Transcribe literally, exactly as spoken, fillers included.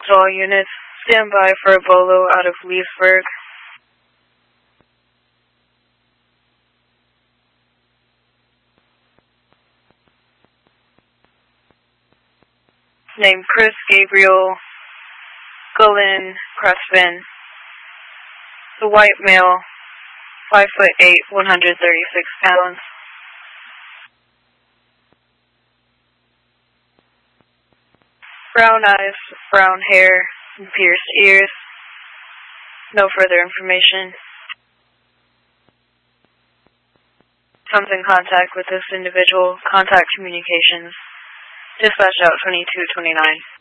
To all units, stand by for a bolo out of Leesburg. Name Chris Gabriel Gullen Crespin. The white male, five foot eight, one hundred thirty-six pounds. Brown eyes, brown hair, and pierced ears. No further information. Comes in contact with this individual, contact communications. Dispatch out twenty-two twenty-nine.